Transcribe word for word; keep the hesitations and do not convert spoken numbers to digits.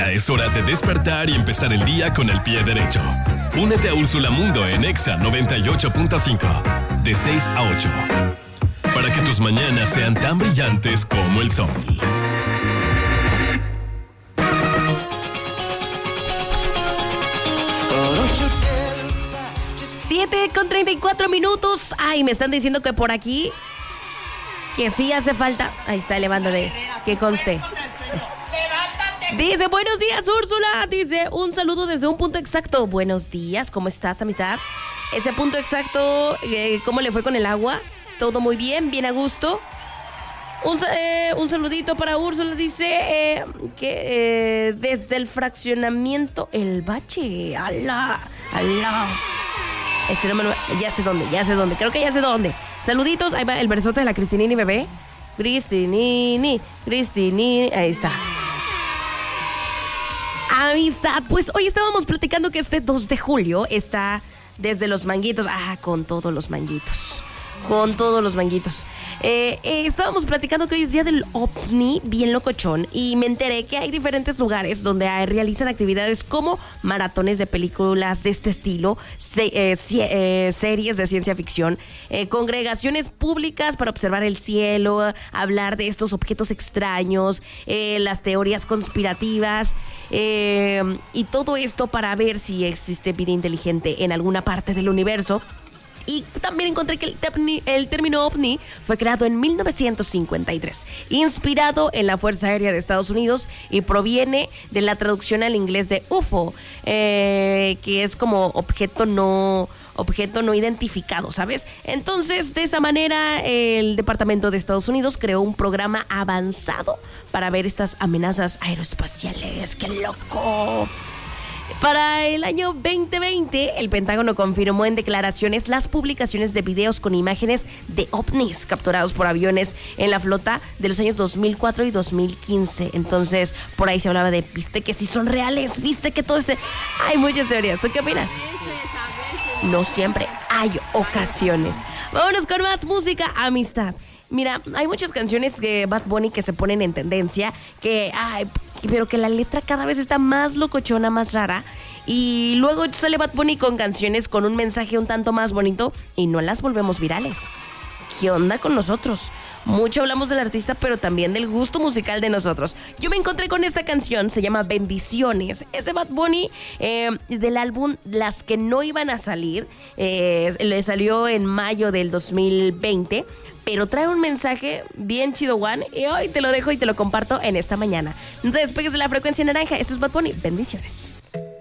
Ya es hora de despertar y empezar el día con el pie derecho. Únete a Úrsula Mundo en Exa noventa y ocho punto cinco, de seis a ocho, para que tus mañanas sean tan brillantes como el sol. siete con treinta y cuatro minutos. Ay, me están diciendo que por aquí que sí hace falta. Ahí está, levándole, que conste. Dice, buenos días, Úrsula. Dice, un saludo desde un punto exacto. Buenos días, ¿cómo estás, amistad? Ese punto exacto, eh, ¿cómo le fue con el agua? Todo muy bien, bien a gusto. Un, eh, un saludito para Úrsula. Dice eh, que eh, desde el fraccionamiento El Bache. ¡Hala! ¡Hala! Este no me lo... Ya sé dónde, ya sé dónde. Creo que ya sé dónde. Saluditos. Ahí va el versote de la Cristinini, bebé. Cristinini, Cristinini. Ahí está. Amistad. Pues hoy estábamos platicando que este dos de julio está desde los manguitos. Ah, con todos los manguitos. Con todos los manguitos. Eh, eh, estábamos platicando que hoy es día del OVNI, bien locochón, y me enteré que hay diferentes lugares donde hay, realizan actividades como maratones de películas de este estilo, se, eh, si, eh, series de ciencia ficción, eh, congregaciones públicas para observar el cielo, hablar de estos objetos extraños, eh, las teorías conspirativas, eh, y todo esto para ver si existe vida inteligente en alguna parte del universo. Y también encontré que el, tepni, el término OVNI fue creado en mil novecientos cincuenta y tres, inspirado en la Fuerza Aérea de Estados Unidos, y proviene de la traducción al inglés de U F O, eh, que es como objeto no, objeto no identificado, ¿sabes? Entonces, de esa manera, el Departamento de Estados Unidos creó un programa avanzado para ver estas amenazas aeroespaciales. ¡Qué loco! Para el año veinte veinte, el Pentágono confirmó en declaraciones las publicaciones de videos con imágenes de ovnis capturados por aviones en la flota de los años dos mil cuatro y dos mil quince. Entonces, por ahí se hablaba de, viste que sí son reales, viste que todo este... Hay muchas teorías. ¿Tú qué opinas? No siempre, hay ocasiones. Vámonos con más música, amistad. Mira, hay muchas canciones de Bad Bunny que se ponen en tendencia, que, ay, pero que la letra cada vez está más locochona, más rara. Y luego sale Bad Bunny con canciones con un mensaje un tanto más bonito y no las volvemos virales. ¿Qué onda con nosotros? Mucho hablamos del artista, pero también del gusto musical de nosotros. Yo me encontré con esta canción, se llama Bendiciones. Es de Bad Bunny, eh, del álbum Las que no iban a salir. Eh, le salió en mayo del dos mil veinte. Pero trae un mensaje bien chido, Juan, y hoy te lo dejo y te lo comparto en esta mañana. No te despegues de la frecuencia naranja. Esto es Bad Bunny. Bendiciones.